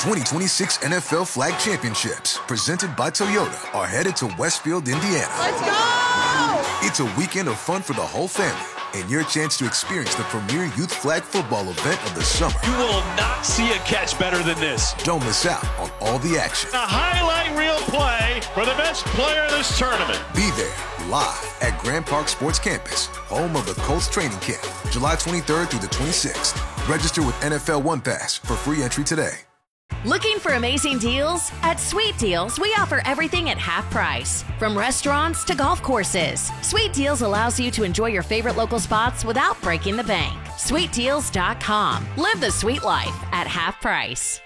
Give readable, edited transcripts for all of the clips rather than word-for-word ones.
2026 NFL Flag Championships, presented by Toyota, are headed to Westfield, Indiana. Let's go! It's a weekend of fun for the whole family and your chance to experience the premier youth flag football event of the summer. You will not see a catch better than this. Don't miss out on all the action. A highlight reel play for the best player in this tournament. Be there live at Grand Park Sports Campus, home of the Colts training camp, July 23rd through the 26th. Register with NFL One Pass for free entry today. Looking for amazing deals? At Sweet Deals, we offer everything at half price. From restaurants to golf courses, Sweet Deals allows you to enjoy your favorite local spots without breaking the bank. SweetDeals.com. Live the sweet life at half price.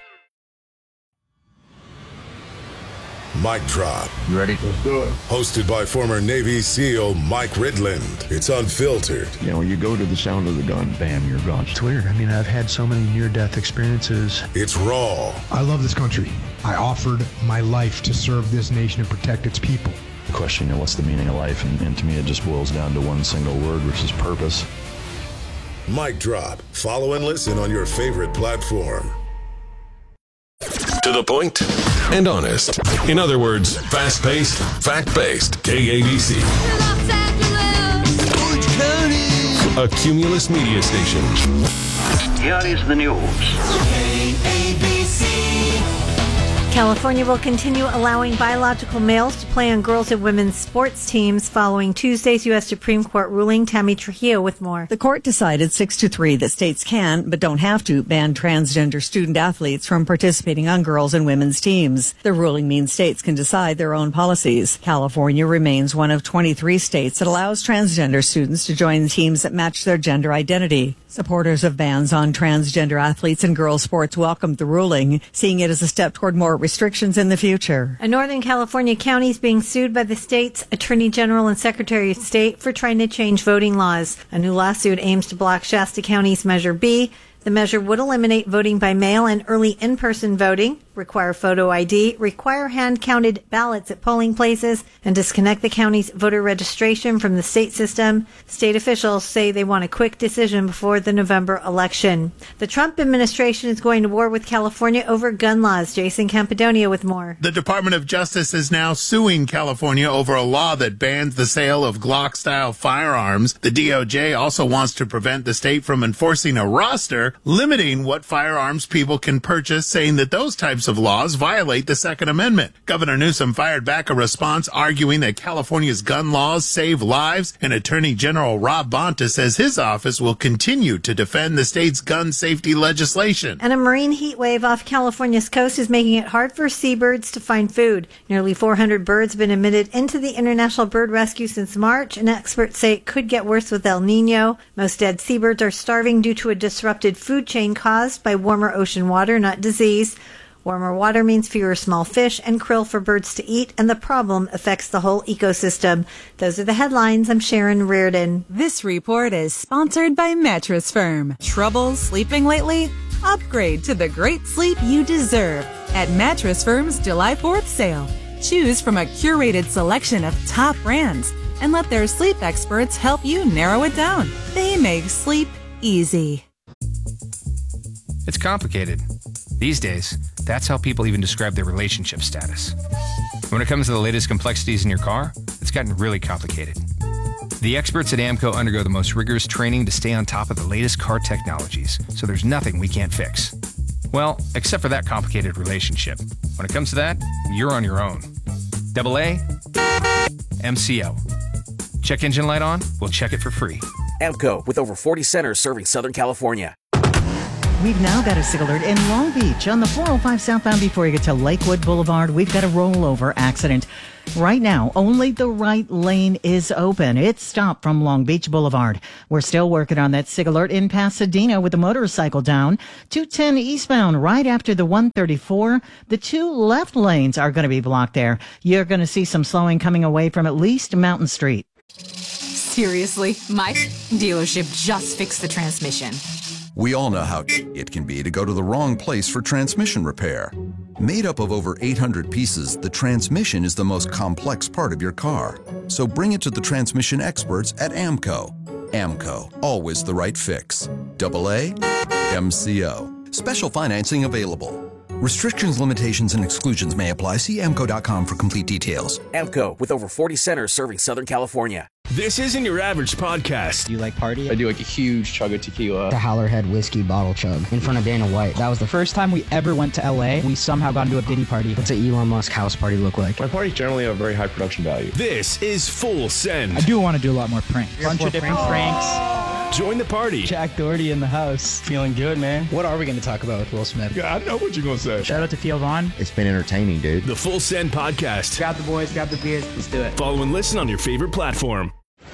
Mic Drop. You ready? Let's do it. Hosted by former Navy SEAL Mike Ridland. It's unfiltered. You know, when you go to the sound of the gun, bam, you're gone. It's weird. I mean, I've had so many near-death experiences. It's raw. I love this country. I offered my life to serve this nation and protect its people. The question, you know, what's the meaning of life? And to me, it just boils down to one single word, which is purpose. Mic Drop. Follow and listen on your favorite platform. To the point and honest. In other words, fast-paced, fact-based. KABC. Los Angeles! Orange County. A Cumulus media station. Here is the news. KABC. California will continue allowing biological males to play on girls' and women's sports teams following Tuesday's U.S. Supreme Court ruling. Tammy Trujillo with more. The court decided 6-3 that states can, but don't have to, ban transgender student athletes from participating on girls' and women's teams. The ruling means states can decide their own policies. California remains one of 23 states that allows transgender students to join teams that match their gender identity. Supporters of bans on transgender athletes in girls' sports welcomed the ruling, seeing it as a step toward more restrictions in the future. A Northern California county is being sued by the state's Attorney General and Secretary of State for trying to change voting laws. A new lawsuit aims to block Shasta County's Measure B. The measure would eliminate voting by mail and early in-person voting, require photo ID, require hand-counted ballots at polling places, and disconnect the county's voter registration from the state system. State officials say they want a quick decision before the November election. The Trump administration is going to war with California over gun laws. Jason Campidonia with more. The Department of Justice is now suing California over a law that bans the sale of Glock-style firearms. The DOJ also wants to prevent the state from enforcing a roster limiting what firearms people can purchase, saying that those types of laws violate the Second Amendment. Governor Newsom fired back a response arguing that California's gun laws save lives, and Attorney General Rob Bonta says his office will continue to defend the state's gun safety legislation. And a marine heat wave off California's coast is making it hard for seabirds to find food. Nearly 400 birds have been admitted into the International Bird Rescue since March, and experts say it could get worse with El Nino. Most dead seabirds are starving due to a disrupted food chain caused by warmer ocean water, not disease. Warmer water means fewer small fish and krill for birds to eat, and the problem affects the whole ecosystem. Those are the headlines. I'm Sharon Reardon. This report is sponsored by Mattress Firm. Trouble sleeping lately? Upgrade to the great sleep you deserve at Mattress Firm's July 4th sale. Choose from a curated selection of top brands and let their sleep experts help you narrow it down. They make sleep easy. It's complicated. These days, that's how people even describe their relationship status. When it comes to the latest complexities in your car, it's gotten really complicated. The experts at AMCO undergo the most rigorous training to stay on top of the latest car technologies, so there's nothing we can't fix. Well, except for that complicated relationship. When it comes to that, you're on your own. AA, MCO. Check engine light on? We'll check it for free. AMCO, with over 40 centers serving Southern California. We've now got a SIG alert in Long Beach on the 405 southbound before you get to Lakewood Boulevard. We've got a rollover accident. Right now, only the right lane is open. It's stopped from Long Beach Boulevard. We're still working on that SIG alert in Pasadena with the motorcycle down. 210 eastbound right after the 134. The two left lanes are going to be blocked there. You're going to see some slowing coming away from at least Mountain Street. Seriously, my dealership just fixed the transmission. We all know how it can be to go to the wrong place for transmission repair. Made up of over 800 pieces, the transmission is the most complex part of your car. So bring it to the transmission experts at AMCO. AMCO, always the right fix. AA, MCO. Special financing available. Restrictions, limitations, and exclusions may apply. See AMCO.com for complete details. AMCO, with over 40 centers serving Southern California. This isn't your average podcast. Do you like party? I do like a huge chug of tequila. The Howlerhead whiskey bottle chug in front of Dana White. That was the first time we ever went to LA. We somehow got into a Diddy party. What's an Elon Musk house party look like? My parties generally have very high production value. This is Full Send. I do want to do a lot more pranks. Bunch of different pranks. Join the party. Jack Doherty in the house. Feeling good, man. What are we going to talk about with Will Smith? Yeah, I know what you're going to say. Shout out to Theo Vaughn. It's been entertaining, dude. The Full Send podcast. Grab the boys, grab the beers. Let's do it. Follow and listen on your favorite platform.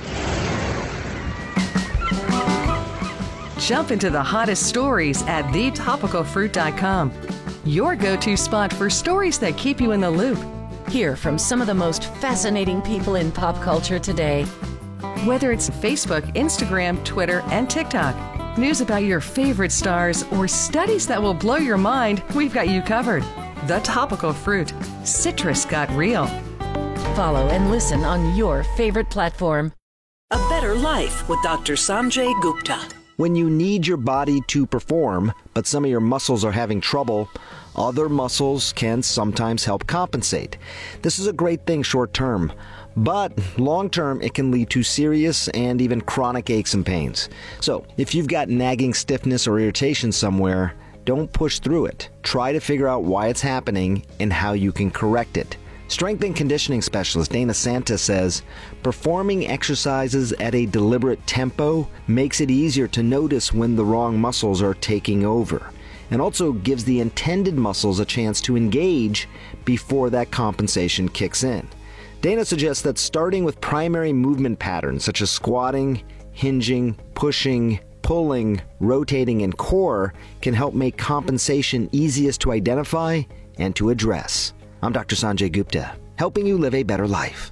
Jump into the hottest stories at thetopicalfruit.com. Your go-to spot for stories that keep you in the loop. Hear from some of the most fascinating people in pop culture today. Whether it's Facebook, Instagram, Twitter, and TikTok, news about your favorite stars, or studies that will blow your mind, we've got you covered. The Topical Fruit. Citrus got real. Follow and listen on your favorite platform. A Better Life with Dr. Sanjay Gupta. When you need your body to perform, but some of your muscles are having trouble, other muscles can sometimes help compensate. This is a great thing short term, but long term it can lead to serious and even chronic aches and pains. So if you've got nagging stiffness or irritation somewhere, don't push through it. Try to figure out why it's happening and how you can correct it. Strength and conditioning specialist Dana Santa says, performing exercises at a deliberate tempo makes it easier to notice when the wrong muscles are taking over, and also gives the intended muscles a chance to engage before that compensation kicks in. Dana suggests that starting with primary movement patterns such as squatting, hinging, pushing, pulling, rotating, and core can help make compensation easiest to identify and to address. I'm Dr. Sanjay Gupta, helping you live a better life.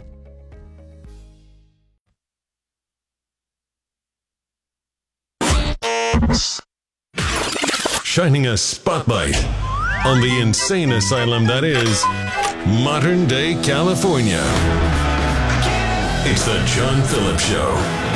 Shining a spotlight on the insane asylum that is modern day California. It's the John Phillips Show.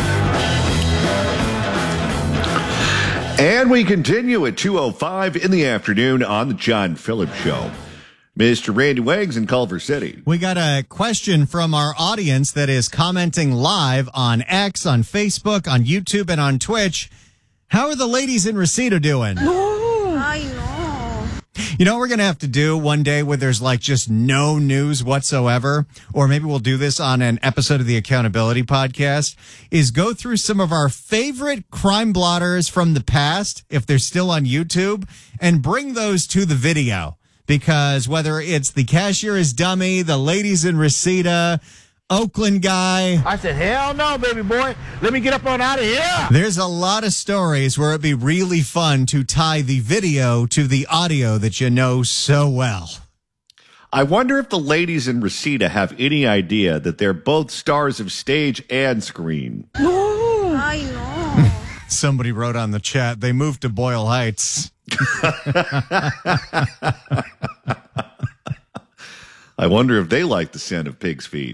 And we continue at 2:05 in the afternoon on the John Phillips Show. Mr. Randy Wags in Culver City. We got a question from our audience that is commenting live on X, on Facebook, on YouTube, and on Twitch. How are the ladies in Reseda doing? I know. You know what we're going to have to do one day where there's like just no news whatsoever, or maybe we'll do this on an episode of the Accountability Podcast, is go through some of our favorite crime blotters from the past, if they're still on YouTube, and bring those to the video. Because whether it's the cashier is dummy, the ladies in Reseda, Oakland guy. I said, hell no, baby boy. Let me get up on out of here. There's a lot of stories where it'd be really fun to tie the video to the audio that you know so well. I wonder if the ladies in Reseda have any idea that they're both stars of stage and screen. I know. Somebody wrote on the chat, they moved to Boyle Heights. I wonder if they like the scent of pig's feet.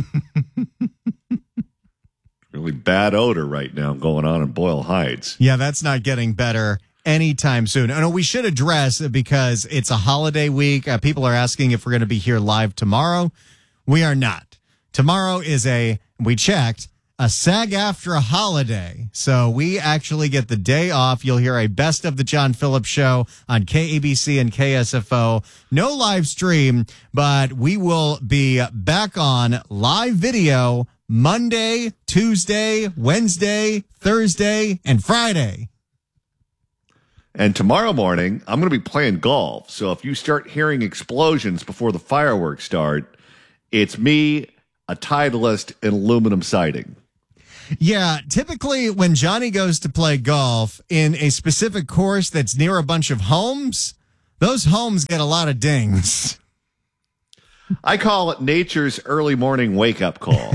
Really bad odor right now going on in Boyle Heights. Yeah, that's not getting better anytime soon. I know we should address, because it's a holiday week. People are asking if we're going to be here live tomorrow. We are not. Tomorrow is we checked, a SAG-AFTRA holiday. So we actually get the day off. You'll hear a best of the John Phillips Show on KABC and KSFO. No live stream, but we will be back on live video Monday, Tuesday, Wednesday, Thursday, and Friday. And tomorrow morning, I'm going to be playing golf. So if you start hearing explosions before the fireworks start, it's me, a Titleist, and aluminum siding. Yeah, typically when Johnny goes to play golf in a specific course that's near a bunch of homes, those homes get a lot of dings. I call it nature's early morning wake-up call.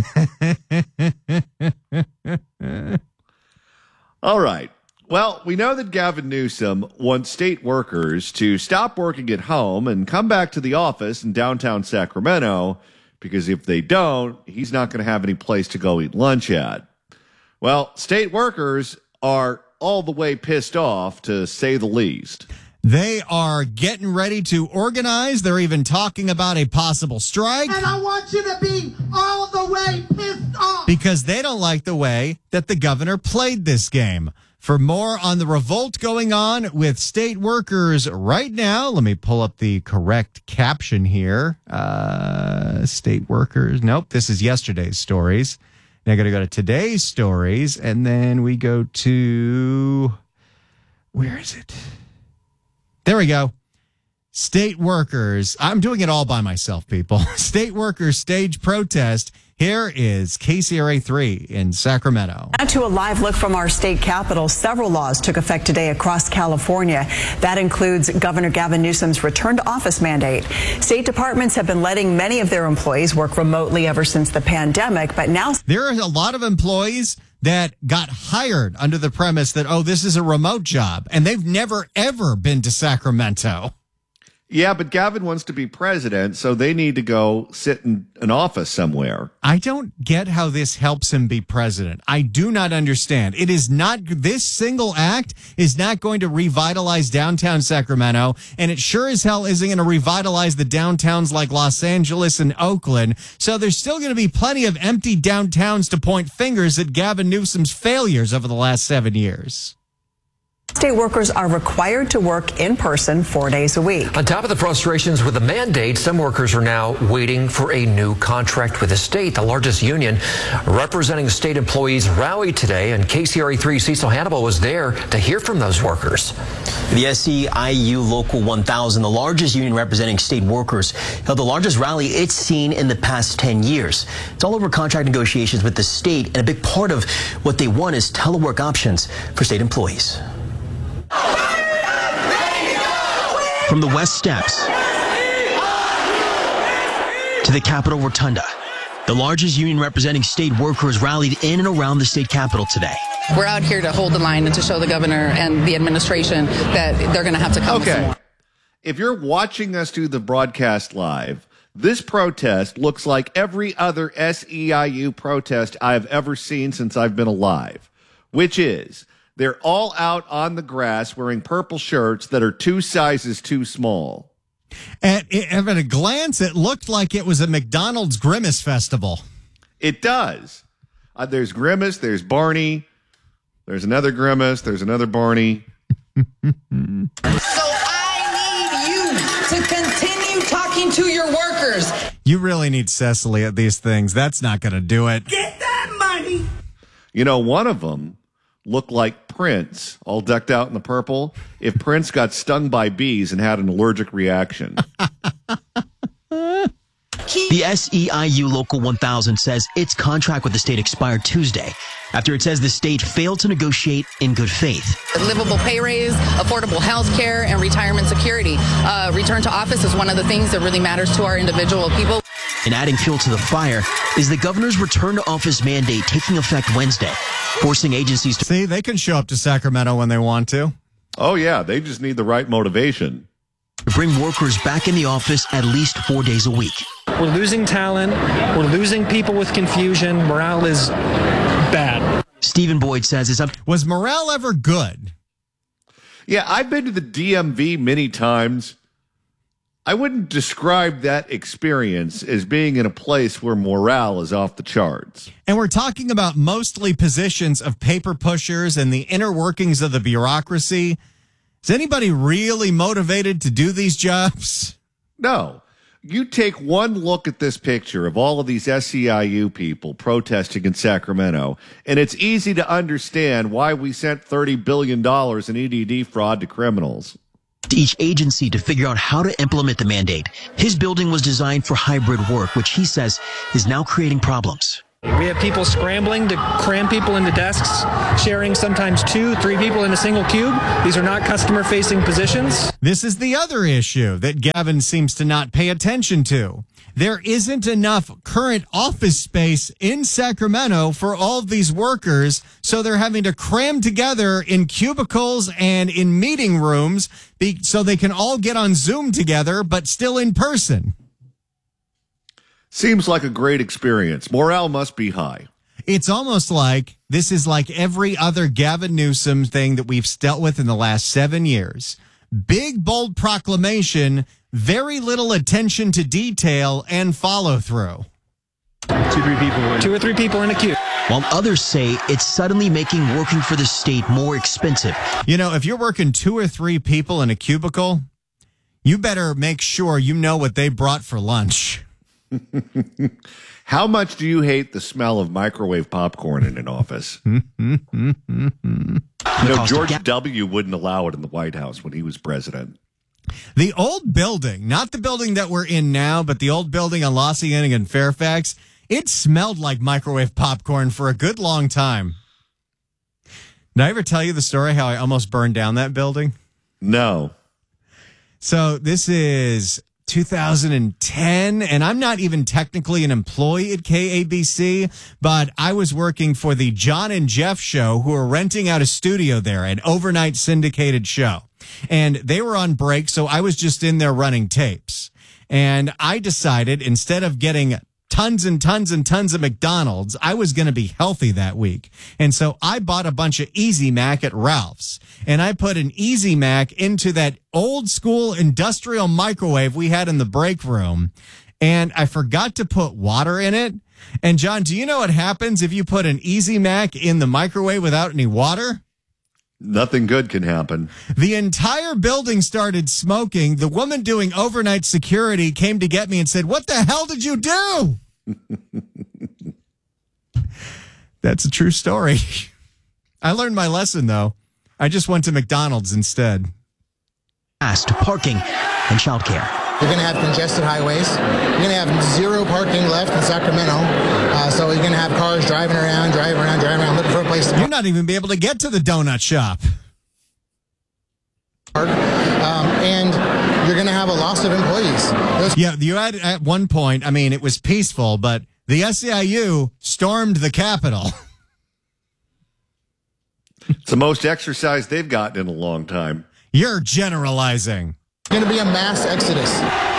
All right. Well, we know that Gavin Newsom wants state workers to stop working at home and come back to the office in downtown Sacramento, because if they don't, he's not going to have any place to go eat lunch at. Well, state workers are all the way pissed off, to say the least. They are getting ready to organize. They're even talking about a possible strike. And I want you to be all the way pissed off. Because they don't like the way that the governor played this game. For more on the revolt going on with state workers right now, let me pull up the correct caption here. State workers. Nope, this is yesterday's stories. Now I got to go to today's stories, and then we go to, where is it? There we go. State workers. I'm doing it all by myself, people. State workers stage protest. Here is KCRA 3 in Sacramento. Now to a live look from our state capitol. Several laws took effect today across California. That includes Governor Gavin Newsom's return to office mandate. State departments have been letting many of their employees work remotely ever since the pandemic, but now there are a lot of employees that got hired under the premise that, oh, this is a remote job, and they've never, ever been to Sacramento. Yeah, but Gavin wants to be president, so they need to go sit in an office somewhere. I don't get how this helps him be president. I do not understand. It is not, this single act is not going to revitalize downtown Sacramento, and it sure as hell isn't going to revitalize the downtowns like Los Angeles and Oakland. So there's still going to be plenty of empty downtowns to point fingers at Gavin Newsom's failures over the last 7 years. state workers are required to work in person 4 days a week. On top of the frustrations with the mandate, some workers are now waiting for a new contract with the state. The largest union representing state employees rallied today, and KCRA3 Cecil Hannibal was there to hear from those workers. The SEIU Local 1000, the largest union representing state workers, held the largest rally it's seen in the past 10 years. It's all over contract negotiations with the state, and a big part of what they want is telework options for state employees. From the West Steps to the Capitol Rotunda, the largest union representing state workers rallied in and around the state capitol today. We're out here to hold the line and to show the governor and the administration that they're going to have to come with some more. If you're watching us do the broadcast live, this protest looks like every other SEIU protest I've ever seen since I've been alive, which is they're all out on the grass wearing purple shirts that are 2 sizes too small. At a glance, it looked like it was a McDonald's Grimace Festival. It does. There's Grimace, there's Barney, there's another Grimace, there's another Barney. So I need you to continue talking to your workers. You really need Cecily at these things. That's not going to do it. Get that money. You know, one of them looked like Prince, all decked out in the purple, if Prince got stung by bees and had an allergic reaction. The SEIU Local 1000 says its contract with the state expired Tuesday after it says the state failed to negotiate in good faith. A livable pay raise, affordable health care, and retirement security. Return to office is one of the things that really matters to our individual people. And adding fuel to the fire is the governor's return to office mandate taking effect Wednesday, forcing agencies to... See, they can show up to Sacramento when they want to. Oh, yeah, they just need the right motivation. To bring workers back in the office at least 4 days a week. We're losing talent. We're losing people with confusion. Morale is bad. Stephen Boyd says it's up. Was morale ever good? Yeah, I've been to the DMV many times. I wouldn't describe that experience as being in a place where morale is off the charts. And we're talking about mostly positions of paper pushers and the inner workings of the bureaucracy. Is anybody really motivated to do these jobs? No. You take one look at this picture of all of these SEIU people protesting in Sacramento, and it's easy to understand why we sent $30 billion in EDD fraud to criminals. Each agency to figure out how to implement the mandate. His building was designed for hybrid work, which he says is now creating problems. We have people scrambling to cram people into desks, sharing sometimes 2, 3 people in a single cube. These are not customer-facing positions. This is the other issue that Gavin seems to not pay attention to. There isn't enough current office space in Sacramento for all of these workers, so they're having to cram together in cubicles and in meeting rooms so they can all get on Zoom together, but still in person. Seems like a great experience. Morale must be high. It's almost like this is like every other Gavin Newsom thing that we've dealt with in the last 7 years. Big, bold proclamation, very little attention to detail and follow through. 2 or 3 people in a queue. While others say it's suddenly making working for the state more expensive. You know, if you're working 2 or 3 people in a cubicle, you better make sure you know what they brought for lunch. How much do you hate the smell of microwave popcorn in an office? George W. wouldn't allow it in the White House when he was president. The old building, not the building that we're in now, but the old building on Lossianning and Fairfax, it smelled like microwave popcorn for a good long time. Did I ever tell you the story how I almost burned down that building? No. So this is 2010, and I'm not even technically an employee at KABC, but I was working for the John and Jeff show, who were renting out a studio there, an overnight syndicated show. And they were on break, so I was just in there running tapes. And I decided, instead of getting tons and tons and tons of McDonald's, I was going to be healthy that week. And so I bought a bunch of Easy Mac at Ralph's. And I put an Easy Mac into that old school industrial microwave we had in the break room. And I forgot to put water in it. And John, do you know what happens if you put an Easy Mac in the microwave without any water? Nothing good can happen. The entire building started smoking. The woman doing overnight security came to get me and said, "What the hell did you do?" That's a true story. I learned my lesson, though. I just went to McDonald's instead. Fast parking and childcare. You're going to have congested highways. You're going to have 0 parking left in Sacramento. So you're going to have cars driving around, looking for a place to park. You're not even be able to get to the donut shop. And you're going to have a loss of employees. Yeah, you had at one point, I mean, it was peaceful, but the SEIU stormed the Capitol. It's the most exercise they've gotten in a long time. You're generalizing. It's going to be a mass exodus.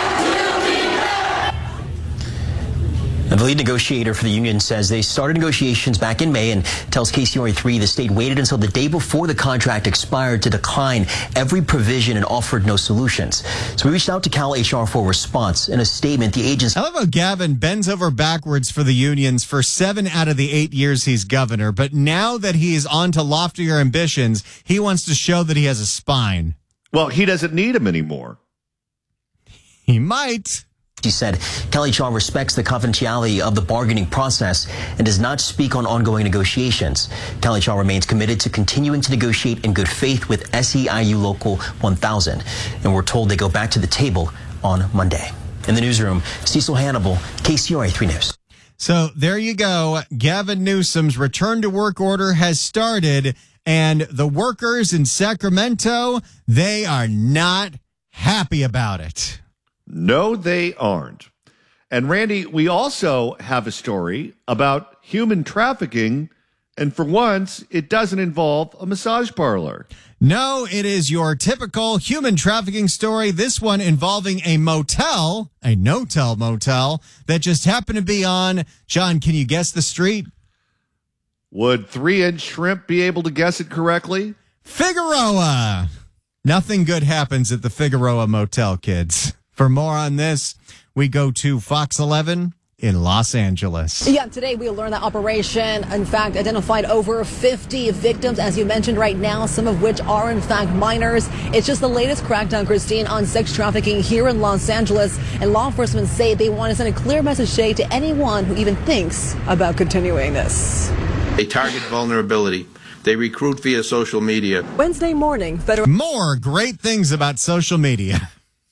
And the lead negotiator for the union says they started negotiations back in May and tells KCRA3 the state waited until the day before the contract expired to decline every provision and offered no solutions. So we reached out to Cal HR for a response. In a statement, the agency... I love how Gavin bends over backwards for the unions for 7 out of the 8 years he's governor, but now that he is on to loftier ambitions, he wants to show that he has a spine. Well, he doesn't need him anymore. He might. He said Cal HR respects the confidentiality of the bargaining process and does not speak on ongoing negotiations. Cal HR remains committed to continuing to negotiate in good faith with SEIU Local 1000. And we're told they go back to the table on Monday. In the newsroom, Cecil Hannibal, KCRA 3 News. So there you go. Gavin Newsom's return to work order has started, and the workers in Sacramento, they are not happy about it. No, they aren't. And Randy, we also have a story about human trafficking, and for once, it doesn't involve a massage parlor. No, it is your typical human trafficking story. This one involving a motel, a no-tell motel, that just happened to be on, John, can you guess the street? Would 3-inch shrimp be able to guess it correctly? Figueroa. Nothing good happens at the Figueroa Motel, kids. For more on this, we go to Fox 11 in Los Angeles. Yeah, today we learned that operation, in fact, identified over 50 victims, as you mentioned right now, some of which are, in fact, minors. It's just the latest crackdown, Christine, on sex trafficking here in Los Angeles. And law enforcement say they want to send a clear message today to anyone who even thinks about continuing this. They target vulnerability. They recruit via social media. Wednesday morning, federal... More great things about social media.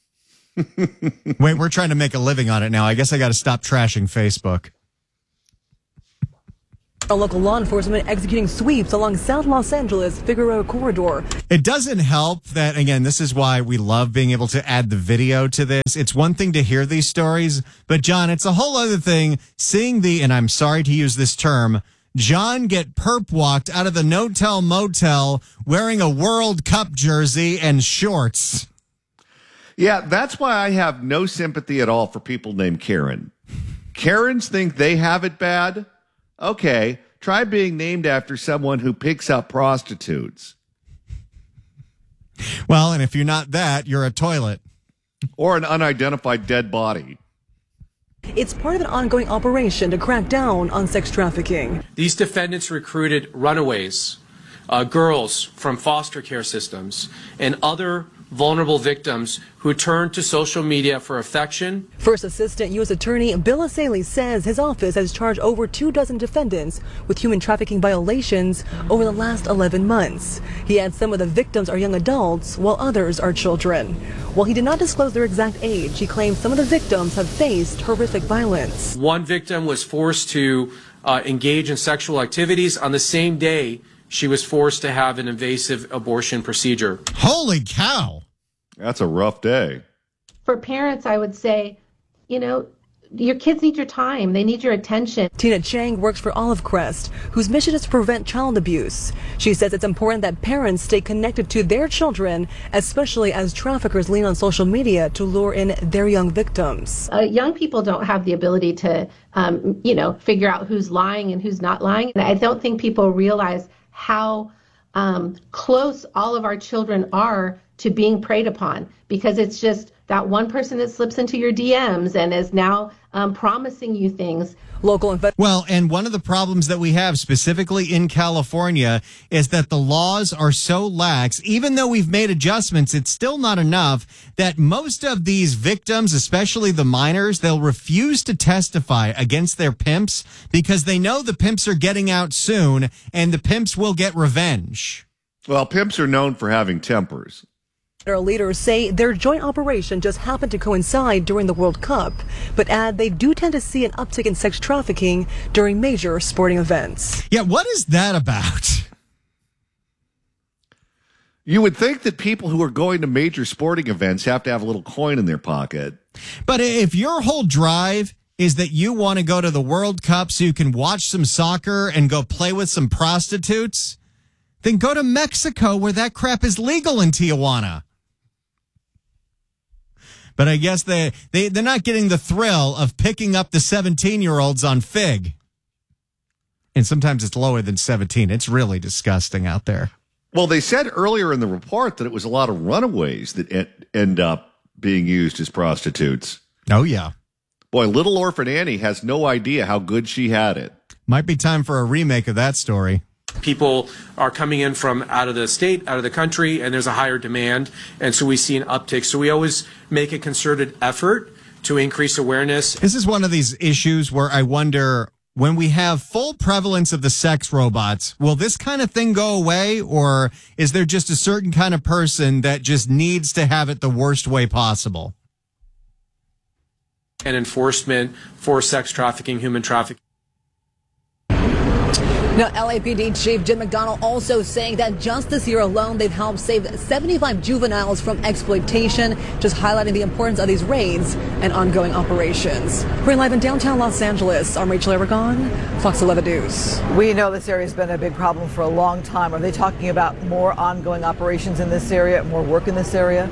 Wait, we're trying to make a living on it now. I guess I got to stop trashing Facebook. Local law enforcement executing sweeps along South Los Angeles Figueroa corridor. It doesn't help that, again, this is why we love being able to add the video to this. It's one thing to hear these stories, but John, it's a whole other thing seeing the, and I'm sorry to use this term, John get perp walked out of the no-tell motel wearing a World Cup jersey and shorts. Yeah, that's why I have no sympathy at all for people named Karen. Karens think they have it bad? Okay, try being named after someone who picks up prostitutes. Well, and if you're not that, you're a toilet. Or an unidentified dead body. It's part of an ongoing operation to crack down on sex trafficking. These defendants recruited runaways, girls from foster care systems, and other vulnerable victims who turned to social media for affection. First Assistant U.S. Attorney Bill Asaley says his office has charged over 24 defendants with human trafficking violations over the last 11 months. He adds some of the victims are young adults, while others are children. While he did not disclose their exact age, he claims some of the victims have faced horrific violence. One victim was forced to engage in sexual activities on the same day she was forced to have an invasive abortion procedure. Holy cow! That's a rough day. For parents, I would say, your kids need your time. They need your attention. Tina Chang works for Olive Crest, whose mission is to prevent child abuse. She says it's important that parents stay connected to their children, especially as traffickers lean on social media to lure in their young victims. Young people don't have the ability to, figure out who's lying and who's not lying. And I don't think people realize how close all of our children are to being preyed upon, because it's just that one person that slips into your DMs and is now promising you things. Well, and one of the problems that we have specifically in California is that the laws are so lax. Even though we've made adjustments, it's still not enough that most of these victims, especially the minors, they'll refuse to testify against their pimps because they know the pimps are getting out soon and the pimps will get revenge. Well, pimps are known for having tempers. Our leaders say their joint operation just happened to coincide during the World Cup, but add they do tend to see an uptick in sex trafficking during major sporting events. Yeah, what is that about? You would think that people who are going to major sporting events have to have a little coin in their pocket. But if your whole drive is that you want to go to the World Cup so you can watch some soccer and go play with some prostitutes, then go to Mexico where that crap is legal in Tijuana. But I guess they're not getting the thrill of picking up the 17-year-olds on Fig. And sometimes it's lower than 17. It's really disgusting out there. Well, they said earlier in the report that it was a lot of runaways that end up being used as prostitutes. Oh, yeah. Boy, Little Orphan Annie has no idea how good she had it. Might be time for a remake of that story. People are coming in from out of the state, out of the country, and there's a higher demand. And so we see an uptick. So we always make a concerted effort to increase awareness. This is one of these issues where I wonder, when we have full prevalence of the sex robots, will this kind of thing go away? Or is there just a certain kind of person that just needs to have it the worst way possible? And enforcement for sex trafficking, human trafficking. Now, LAPD Chief Jim McDonnell also saying that just this year alone, they've helped save 75 juveniles from exploitation, just highlighting the importance of these raids and ongoing operations. We're live in downtown Los Angeles. I'm Rachel Aragon, Fox 11 News. We know this area has been a big problem for a long time. Are they talking about more ongoing operations in this area, more work in this area?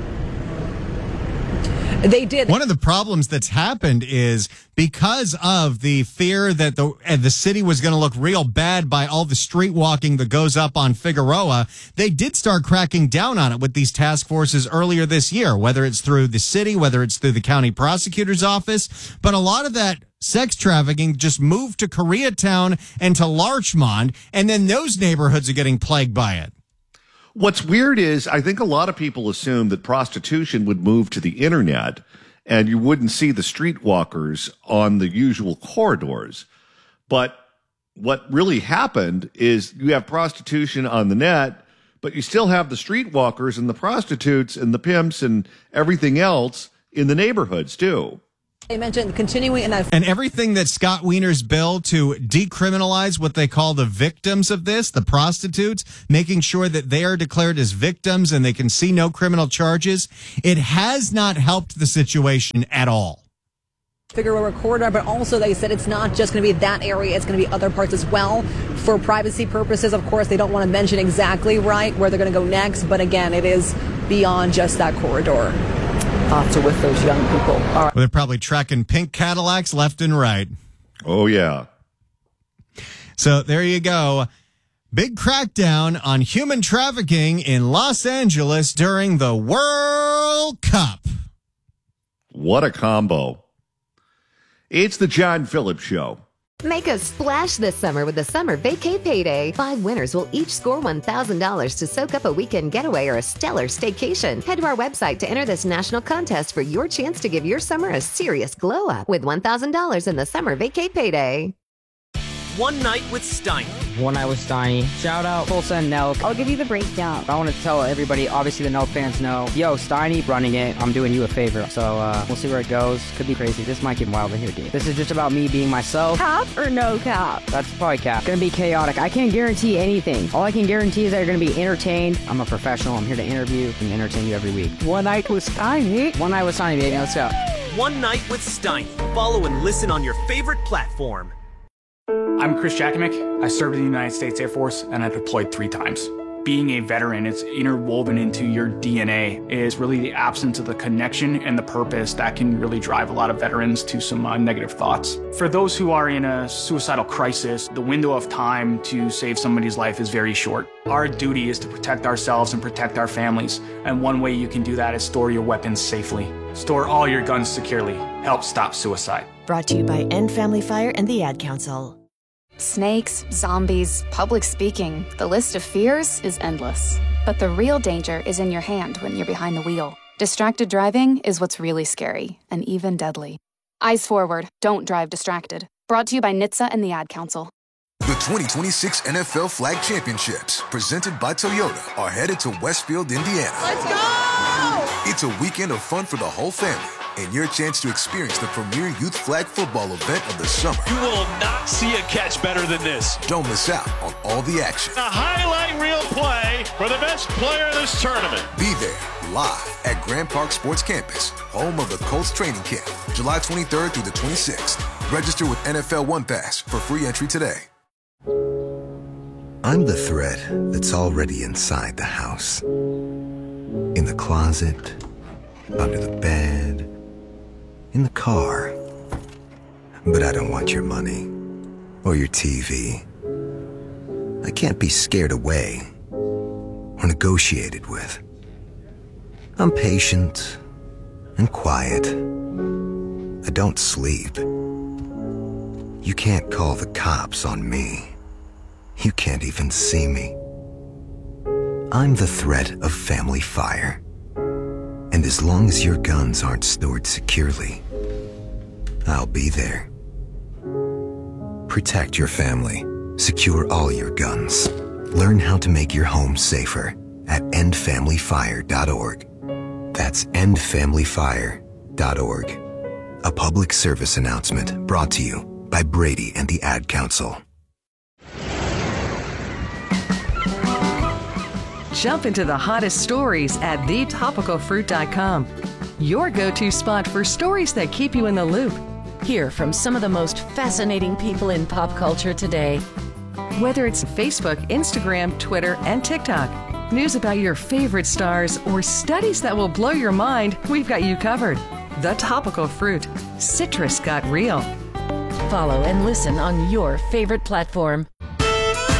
They did. One of the problems that's happened is because of the fear that the city was going to look real bad by all the street walking that goes up on Figueroa, they did start cracking down on it with these task forces earlier this year, whether it's through the city, whether it's through the county prosecutor's office. But a lot of that sex trafficking just moved to Koreatown and to Larchmont, and then those neighborhoods are getting plagued by it. What's weird is I think a lot of people assume that prostitution would move to the internet and you wouldn't see the streetwalkers on the usual corridors. But what really happened is you have prostitution on the net, but you still have the streetwalkers and the prostitutes and the pimps and everything else in the neighborhoods too. They mentioned continuing in that. And everything that Scott Wiener's bill to decriminalize what they call the victims of this, the prostitutes, making sure that they are declared as victims and they can see no criminal charges, it has not helped the situation at all. Figueroa corridor, but also they said it's not just going to be that area, it's going to be other parts as well. For privacy purposes, of course, they don't want to mention exactly where they're going to go next, but again, it is beyond just that corridor. So with those young people. All right. Well, they're probably tracking pink Cadillacs left and right. Oh, yeah. So there you go. Big crackdown on human trafficking in Los Angeles during the World Cup. What a combo. It's the John Phillips Show. Make a splash this summer with the Summer Vacay Payday. 5 winners will each score $1,000 to soak up a weekend getaway or a stellar staycation. Head to our website to enter this national contest for your chance to give your summer a serious glow up with $1,000 in the Summer Vacay Payday. One Night with Steiny. One Night with Steiny. Shout out Full Send Nelk. I'll give you the breakdown. I want to tell everybody, obviously the Nelk fans know, yo, Steiny running it, I'm doing you a favor. So we'll see where it goes. Could be crazy. This might get wild in here, dude. This is just about me being myself. Cap or no cap? That's probably cap. Gonna be chaotic. I can't guarantee anything. All I can guarantee is that you're gonna be entertained. I'm a professional. I'm here to interview and entertain you every week. One Night with Steiny. One Night with Steiny, baby. Let's go. One Night with Steiny. Follow and listen on your favorite platform. I'm Chris Jakimick. I served in the United States Air Force and I deployed 3 times. Being a veteran, it's interwoven into your DNA. It is really the absence of the connection and the purpose that can really drive a lot of veterans to some negative thoughts. For those who are in a suicidal crisis, the window of time to save somebody's life is very short. Our duty is to protect ourselves and protect our families. And one way you can do that is store your weapons safely. Store all your guns securely. Help stop suicide. Brought to you by End Family Fire and the Ad Council. Snakes, zombies, public speaking. The list of fears is endless. But the real danger is in your hand when you're behind the wheel. Distracted driving is what's really scary and even deadly. Eyes forward. Don't drive distracted. Brought to you by NHTSA and the Ad Council. The 2026 NFL Flag Championships, presented by Toyota, are headed to Westfield, Indiana. Let's go! It's a weekend of fun for the whole family and your chance to experience the premier youth flag football event of the summer. You will not see a catch better than this. Don't miss out on all the action. A highlight reel play for the best player in this tournament. Be there live at Grand Park Sports Campus, home of the Colts training camp, July 23rd through the 26th. Register with NFL One Pass for free entry today. I'm the thread that's already inside the house. In the closet, under the bed, in the car. But I don't want your money or your TV. I can't be scared away or negotiated with. I'm patient and quiet. I don't sleep. You can't call the cops on me. You can't even see me. I'm the threat of family fire. And as long as your guns aren't stored securely, I'll be there. Protect your family. Secure all your guns. Learn how to make your home safer at endfamilyfire.org. That's endfamilyfire.org. A public service announcement brought to you by Brady and the Ad Council. Jump into the hottest stories at thetopicalfruit.com. Your go-to spot for stories that keep you in the loop. Hear from some of the most fascinating people in pop culture today. Whether it's Facebook, Instagram, Twitter, and TikTok, news about your favorite stars, or studies that will blow your mind, we've got you covered. The Topical Fruit. Citrus got real. Follow and listen on your favorite platform.